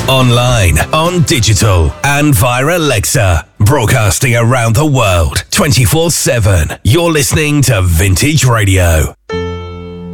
Online, on digital, and via Alexa. Broadcasting around the world, 24/7. You're listening to Vintage Radio.